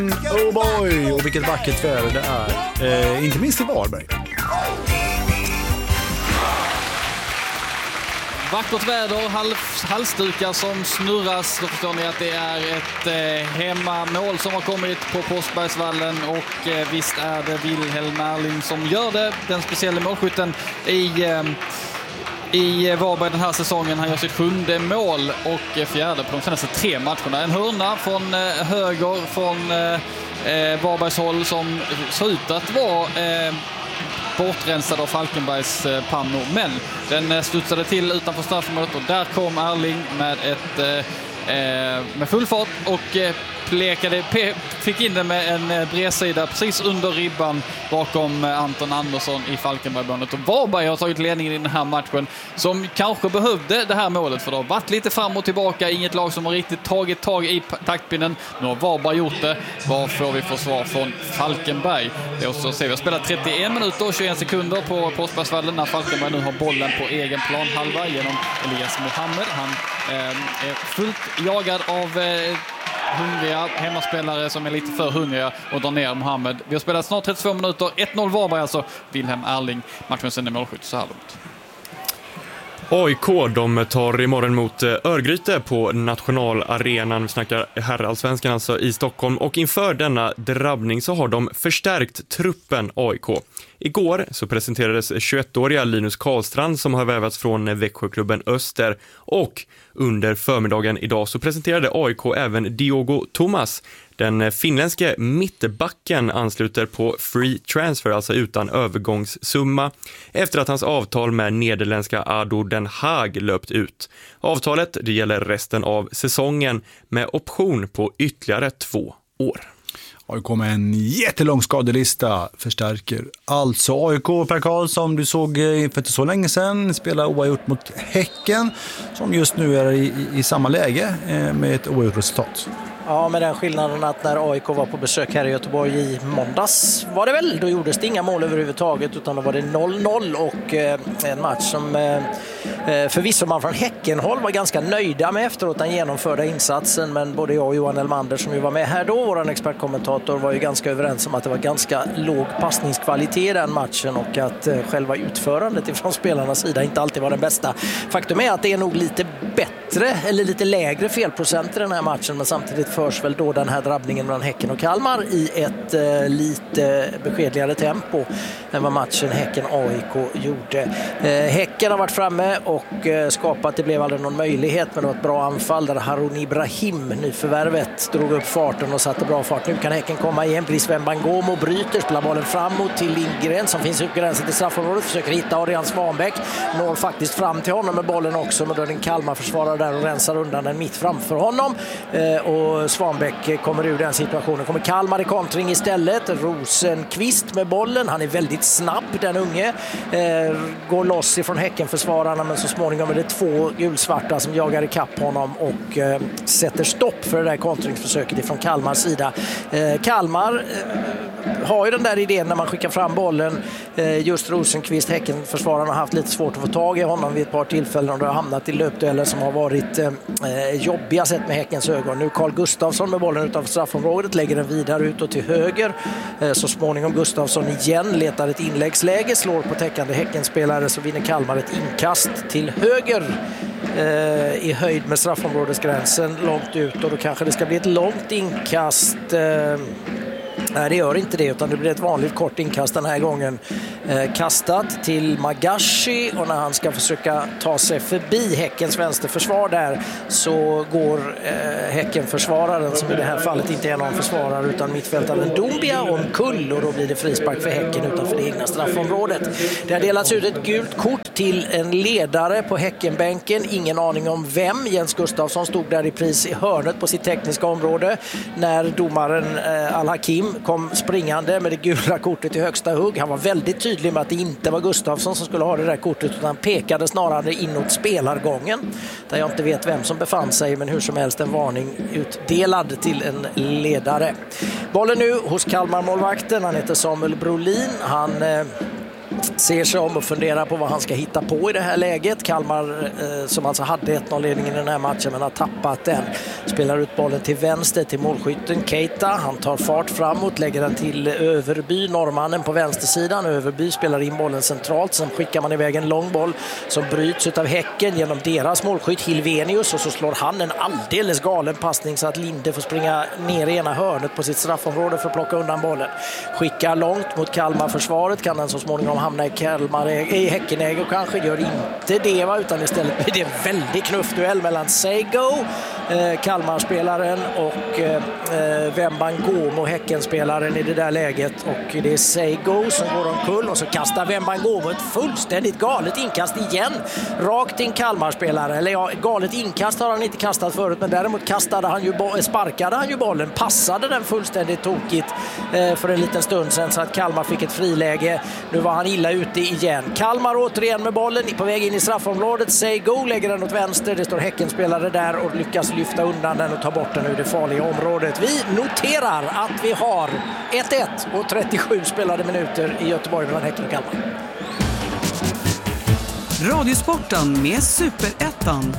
Oh boy, och vilket vackert väder det är. Inte minst i Varberg. Vackert väder, halsdukar som snurras. Då förstår ni att det är ett hemmamål som har kommit på Påskbergsvallen. Och visst är det Wilhelm Erling som gör det. Den speciella målskytten i Varberg den här säsongen. Han gör sitt 7:e mål och 4:e på de senaste 3 matcherna. En hörna från höger från Varbergs håll som ser ut att vara bortrensad av Falkenbergs pannor. Men den studsade till utanför straffområdet och där kom Erling med full fart och fick in det med en bredsida precis under ribban bakom Anton Andersson i Falkenbergsbanet. Och Varberg har tagit ledningen i den här matchen som kanske behövde det här målet, för det har varit lite fram och tillbaka. Inget lag som har riktigt tagit tag i taktpinnen. Nu har Varberg gjort det. Vad får vi för svar från Falkenberg? Det är också vi har spelat 31 minuter och 21 sekunder på Påskbergsvallen när Falkenberg nu har bollen på egen planhalva genom Elias Mohammed. Han är fullt jagad av hungriga hemmaspelare som är lite för hungriga och drar ner Mohammed. Vi har spelat snart 32 minuter. 1-0 Varberg alltså. Wilhelm Erling, matchens enda målskytt så här långt. AIK, de tar imorgon mot Örgryte på Nationalarenan. Vi snackar herrallsvenskan alltså i Stockholm. Och inför denna drabbning så har de förstärkt truppen AIK. Igår så presenterades 21-åriga Linus Karlstrand som har vävats från Växjöklubben Öster. Och under förmiddagen idag så presenterade AIK även Diogo Thomas. Den finländske mittbacken ansluter på free transfer, alltså utan övergångssumma, efter att hans avtal med nederländska ADO Den Haag löpt ut. Avtalet det gäller resten av säsongen med option på ytterligare 2 år. AIK med en jättelång skadelista förstärker. Alltså AIK, Per Karlsson, du såg för inte så länge sedan spela oavgjort mot Häcken som just nu är i samma läge med ett oavgjort resultat. Ja, med den skillnaden att när AIK var på besök här i Göteborg i måndags var det väl, då gjordes det inga mål överhuvudtaget utan då var det 0-0 och en match som förvisso man från Häckenhåll var ganska nöjda med efteråt den genomförda insatsen, men både jag och Johan Elmander som ju var med här då, vår expertkommentator, var ju ganska överens om att det var ganska låg passningskvalitet i den matchen och att själva utförandet ifrån spelarnas sida inte alltid var den bästa. Faktum är att det är nog lite bättre eller lite lägre felprocent i den här matchen, men samtidigt förs väl då den här drabbningen mellan Häcken och Kalmar i ett lite beskedligare tempo än vad matchen Häcken-AIK gjorde. Häcken har varit framme och skapat, det blev aldrig någon möjlighet, men det var ett bra anfall där Harun Ibrahim, nyförvärvet, drog upp farten och satte bra fart. Nu kan Häcken komma igen, Brisveen Bangomo bryter, spelar bollen framåt till Lindgren som finns upp gränsen till straffområdet, försöker hitta Adrian Svanbäck, når faktiskt fram till honom med bollen också, men då är det en Kalmar-försvarare där och rensar undan den mitt framför honom och Svanbäck kommer ur den situationen. Kommer Kalmar i kontring istället. Rosenqvist med bollen. Han är väldigt snabb, den unge. Går loss ifrån Häckenförsvararna, men så småningom är det 2 gulsvarta som jagar ikapp honom och sätter stopp för det där kontringsförsöket ifrån Kalmars sida. Kalmar har ju den där idén när man skickar fram bollen. Just Rosenqvist, Häckenförsvararna, har haft lite svårt att få tag i honom vid ett par tillfällen och det har hamnat i löpdueller som har varit jobbiga sett med Häckens ögon. Nu Carl Gustafsson med bollen utanför straffområdet, lägger den vidare ut och till höger. Så småningom Gustafsson igen letar ett inläggsläge, slår på täckande Häckenspelare, så vinner Kalmar ett inkast till höger i höjd med straffområdesgränsen långt ut, och då kanske det ska bli ett långt inkast. Nej, det gör inte det, utan det blir ett vanligt kort inkast den här gången. Kastat till Magashi, och när han ska försöka ta sig förbi Häckens vänsterförsvar där så går Häckenförsvararen, som i det här fallet inte är någon försvarare utan mittfältaren Doumbia, omkull, och då blir det frispark för Häcken utanför det egna straffområdet. Det har delats ut ett gult kort till en ledare på Häckenbänken, ingen aning om vem. Jens Gustafsson stod där i pris i hörnet på sitt tekniska område när domaren Al-Hakim kom springande med det gula kortet i högsta hugg. Han var väldigt tydlig med att det inte var Gustafsson som skulle ha det där kortet, utan han pekade snarare inåt spelargången där jag inte vet vem som befann sig, men hur som helst en varning utdelad till en ledare. Bollen nu hos Kalmar-målvakten, han heter Samuel Brolin. Han ser sig om och funderar på vad han ska hitta på i det här läget. Kalmar som alltså hade 1-0-ledningen i den här matchen men har tappat den. Spelar ut bollen till vänster till målskytten Keita. Han tar fart framåt, lägger den till Överby, norrmannen på vänstersidan. Överby spelar in bollen centralt. Sen skickar man iväg en lång boll som bryts av Häcken genom deras målskytt Hilvenius och så slår han en alldeles galen passning så att Linde får springa ner i ena hörnet på sitt straffområde för att plocka undan bollen. Skickar långt mot Kalmar-försvaret, kan den så småningom hamna i Häckenäge och kanske gör inte det, utan istället blir det en väldigt knuffduell mellan Seigo, Kalmar-spelaren, och Wembangomo, Häckenspelaren i det där läget, och det är Seigo som går omkull och så kastar Wembangomo ett fullständigt galet inkast igen rakt in Kalmar-spelare, eller ja, galet inkast har han inte kastat förut, men däremot sparkade han ju bollen, passade den fullständigt tokigt för en liten stund sedan så att Kalmar fick ett friläge. Nu var han illa ute igen. Kalmar återigen med bollen på väg in i straffområdet. Seigo lägger den åt vänster. Det står Häckenspelare där och lyckas lyfta undan den och ta bort den ur det farliga området. Vi noterar att vi har 1-1 och 37 spelade minuter i Göteborg mellan Häcken och Kalmar. Radiosporten med Superettan.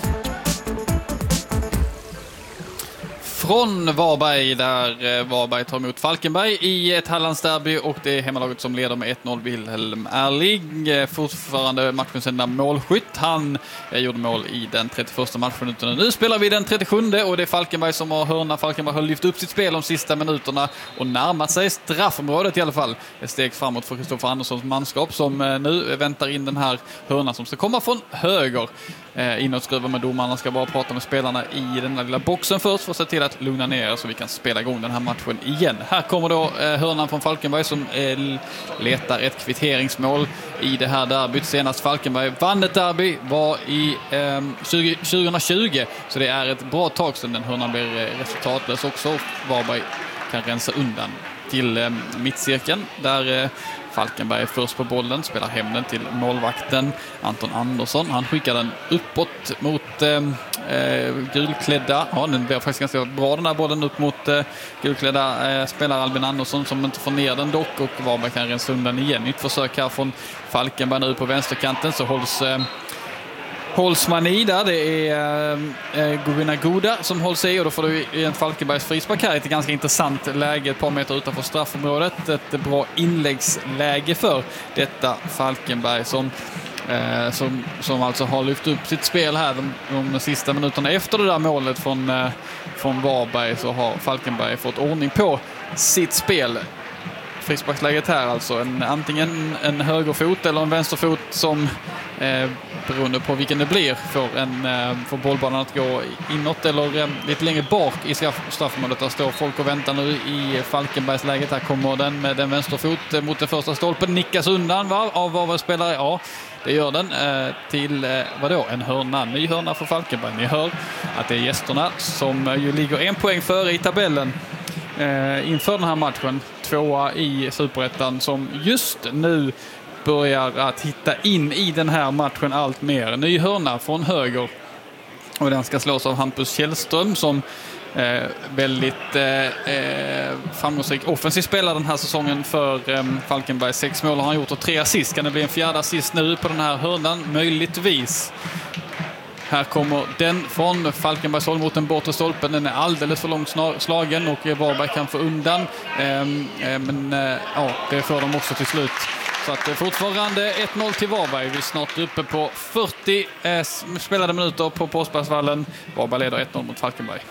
Från Varberg, där Varberg tar emot Falkenberg i ett Hallandsderby, och det är hemmalaget som leder med 1-0. Wilhelm Erling, fortfarande matchens enda målskytt. Han gjorde mål i den 31 matchminuten. Nu spelar vi den 37 och det är Falkenberg som har hörna. Falkenberg har lyft upp sitt spel de sista minuterna och närmat sig straffområdet i alla fall. Ett steg framåt för Kristoffer Anderssons manskap som nu väntar in den här hörnan som ska komma från höger. Inåtskruva med domarna, ska bara prata med spelarna i den lilla boxen först för att se till att lugna ner så vi kan spela igång den här matchen igen. Här kommer då hörnan från Falkenberg som letar ett kvitteringsmål i det här derbyt. Senast Falkenberg vann ett derby var i 2020, så det är ett bra tag sedan den hörnan blir resultatlös också. Varberg kan rensa undan till mittcirkeln där Falkenberg är först på bollen, spelar hem den till målvakten Anton Andersson. Han skickar den uppåt mot gulklädda. Ja, den blir faktiskt ganska bra den här bollen upp mot gulklädda spelar Albin Andersson som inte får ner den dock, och Varberg kan rensa undan igen. Nytt försök här från Falkenberg nu på vänsterkanten, så hålls man i där. Det är Govina Goda som hålls i, och då får du en Falkenbergs frispark här. Ett ganska intressant läge, ett par meter utanför straffområdet. Ett bra inläggsläge för detta Falkenberg som alltså har lyft upp sitt spel här de sista minuterna. Efter det där målet från Varberg så har Falkenberg fått ordning på sitt spel. Frisparksläget här alltså antingen en högerfot eller en vänsterfot som beroende på vilken det blir får bollbanan att gå inåt eller lite längre bak i straffområdet. Där står folk och väntar nu i Falkenbergsläget. Här kommer den med en vänsterfot mot den första stolpen, nickas undan av Varbergsspelare. Ja, det gör den till en hörna, ny hörna för Falkenberg. Ni hör att det är gästerna som ju ligger en poäng före i tabellen inför den här matchen, 2 i Superettan, som just nu börjar att hitta in i den här matchen allt mer. Ny hörna från höger, och den ska slås av Hampus Källström som väldigt framgångsrik offensiv spelare den här säsongen för Falkenberg. 6 mål har han gjort och 3 assist. Kan det bli en 4:e assist nu på den här hörnan? Möjligtvis. Här kommer den från Falkenbergs håll mot den bortre stolpen. Den är alldeles för långt slagen och Varberg kan få undan. Men det får de också till slut. Så att fortfarande 1-0 till Varberg. Vi är snart uppe på 40 spelade minuter på Påsbergsvallen. Varberg leder 1-0 mot Falkenberg.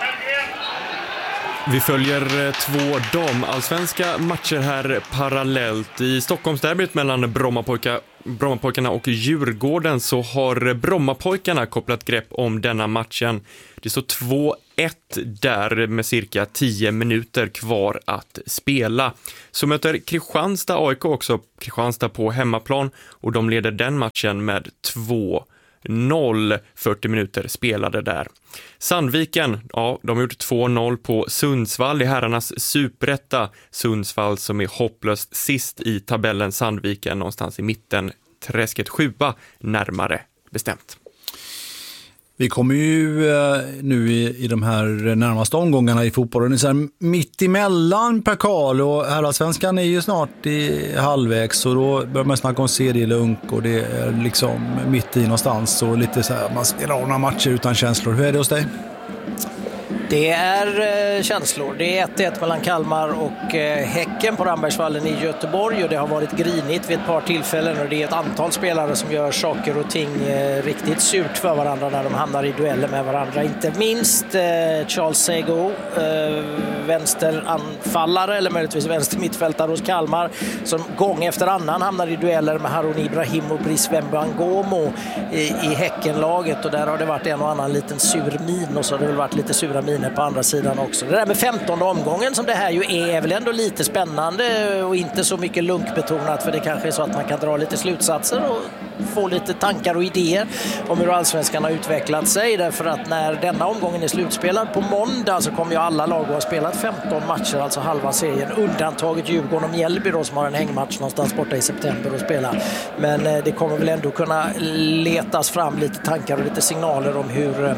Vi följer 2 damallsvenska matcher här parallellt. I Stockholmsderbyt mellan Brommapojkarna och Djurgården så har Brommapojkarna kopplat grepp om denna matchen. Det står 2-1 där med cirka 10 minuter kvar att spela. Så möter Kristianstad AIK också, Kristianstad på hemmaplan, och de leder den matchen med 2-0, 40 minuter spelade där. Sandviken, de har gjort 2-0 på Sundsvall i herrarnas superetta. Sundsvall som är hopplöst sist i tabellen, Sandviken någonstans i mitten, träsket 7 närmare bestämt. Vi kommer ju nu i de här närmaste omgångarna i fotbollen så här mitt emellan Per Karl och Herrallsvenskan är ju snart i halvvägs och då börjar man snacka om serielunk och det är liksom mitt i någonstans och lite så här, man spelar några matcher utan känslor. Hur är det hos dig? Det är känslor. Det är 1-1 mellan Kalmar och Häcken på Rambergsvallen i Göteborg och det har varit grinigt vid ett par tillfällen och det är ett antal spelare som gör saker och ting riktigt surt för varandra när de hamnar i dueller med varandra. Inte minst Charles Sego, vänsteranfallare eller möjligtvis vänstermittfältare hos Kalmar som gång efter annan hamnar i dueller med Harun Ibrahim och Brice Wembangomo i Häckenlaget och där har det varit en och annan liten sur min och så har det väl varit lite sura min på andra sidan också. Det där med 15:e omgången som det här ju är väl ändå lite spännande och inte så mycket lunkbetonat för det kanske är så att man kan dra lite slutsatser och få lite tankar och idéer om hur allsvenskan har utvecklat sig därför att när denna omgången är slutspelad på måndag så kommer ju alla lag att ha spelat 15 matcher, alltså halva serien, undantaget Djurgården och Mjällby då, som har en hängmatch någonstans borta i september att spela. Men det kommer väl ändå kunna letas fram lite tankar och lite signaler om hur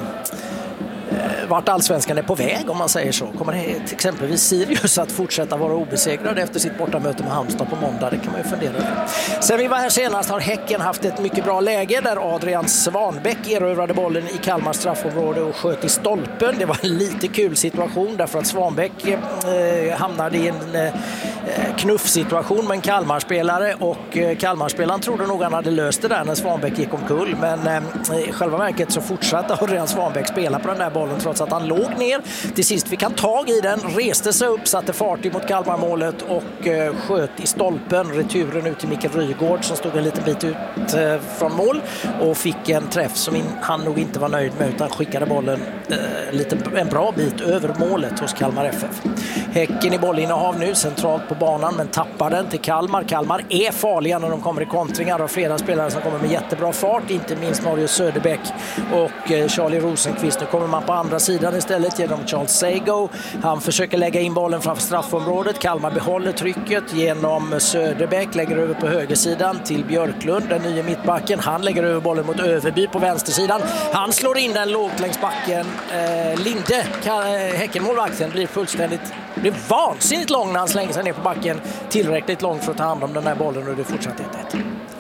vart allsvenskan är på väg om man säger så. Kommer det exempelvis Sirius att fortsätta vara obesegrade efter sitt bortamöte med Halmstad på måndag? Det kan man ju fundera över. Sen vi var här senast har Häcken haft ett mycket bra läge där Adrian Svanbäck erövrade bollen i Kalmars straffområde och sköt i stolpen. Det var en lite kul situation därför att Svanbäck hamnade i en knuffsituation med en Kalmarspelare och Kalmarspelaren trodde nog han hade löst det där när Svanbäck gick omkull men i själva verket så fortsatte Adrian Svanbäck spela på den där bollen trots att han låg ner. Till sist fick han tag i den, reste sig upp, satte fart emot Kalmarmålet och sköt i stolpen. Returen ut till Mikael Rygaard som stod en liten bit ut från mål och fick en träff som han nog inte var nöjd med utan skickade bollen en bra bit över målet hos Kalmar FF. Häcken i bollinnehav nu centralt på banan men tappar den till Kalmar. Kalmar är farliga när de kommer i kontringar och flera spelare som kommer med jättebra fart, inte minst Marius Söderbäck och Charlie Rosenqvist. Nu kommer man på andra sidan istället genom Charles Sego. Han försöker lägga in bollen framför straffområdet. Kalmar behåller trycket genom Söderbäck, lägger över på högersidan till Björklund, den nya mittbacken. Han lägger över bollen mot Överby på vänstersidan. Han slår in den lågt längs backen. Linde, Häckenmålvakten, blir vansinnigt lång när han slänger sig ner på backen. Tillräckligt långt för att ta hand om den här bollen och det fortsätter 1-1.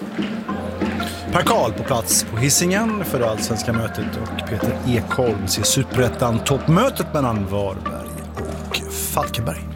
Per Karl på plats på Hisingen för det allsvenska mötet och Peter Ekholm ser Superettan toppmötet mellan Varberg och Falkenberg.